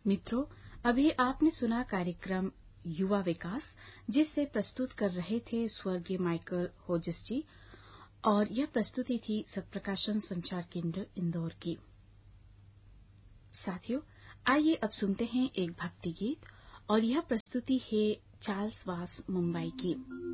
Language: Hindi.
मित्रों, अभी आपने सुना कार्यक्रम युवा विकास, जिससे प्रस्तुत कर रहे थे स्वर्गीय माइकल होजेस जी, और यह प्रस्तुति थी सत्प्रकाशन संचार केंद्र इंदौर की। साथियों, आइए अब सुनते हैं एक भक्ति गीत, और यह प्रस्तुति है चार्ल्स वास मुंबई की।